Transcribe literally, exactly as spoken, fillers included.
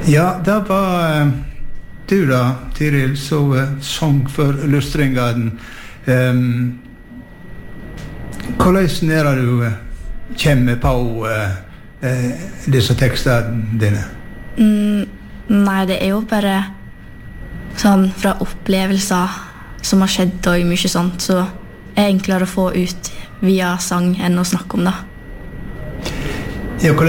Ja, det var uh, du da, Tiril, så uh, sang for Lustringarden. Um, hvordan er det du uh, kommer på uh, uh, disse tekstene dine? Mm, nei, det er jo bare sånn fra opplevelser som har skjedd og mye sånt, så er enklere å få ut via sang enn å snakke om det. Ja,